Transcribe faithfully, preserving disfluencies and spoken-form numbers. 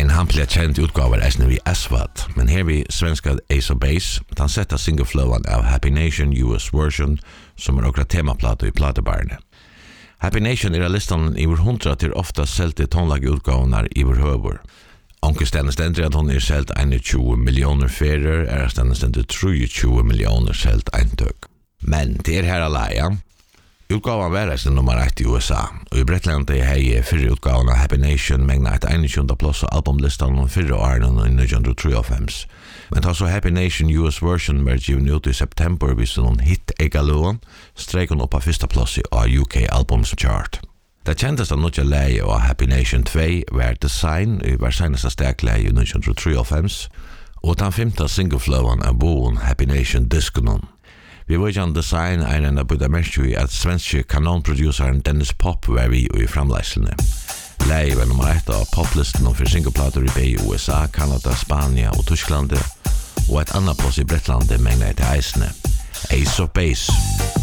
en hamplig känd utgåva är vi Aswad, men här vi svenska Ace of Base, han sätter singelflowan av Happy Nation U S version som är några temaplator i platebarne. Happy Nation är listan i hundra till ofta säljt i tonlag utgåvorna i vår hövor. Onkel Stennes ständer att hon är säljt tjugo miljoner färger, är Stennes ständer tjugo miljoner säljt eintök. Men det är här alla, ja. Utgåvan var resten nummer ett i U S A, och i Bretland är hej fyrre utgåvan av Happy Nation mängna ett tjugonde plats av albumlistan om fyrre åren i nittonhundratrettiofem. Men ta så Happy Nation U S version var given ut i september vid någon hit egalån, strek hon upp av första plats i U K Albums Chart. Det kändes att något läge av Happy Nation två var Design i var senaste stekläge i nittonhundratrettiofem, och den femte singelflowan av boen Happy Nation Disconon. Vi var ju en design en enda på det mest i att svenska kanonproduceren Dennis Pop var vi i framläsande. Läge var nummer ett av poplisten för singleplator i U S A, Kanada, Spanien och Tyskland, och ett annat plats i Bretland mängna till Eisne. Ace of Base.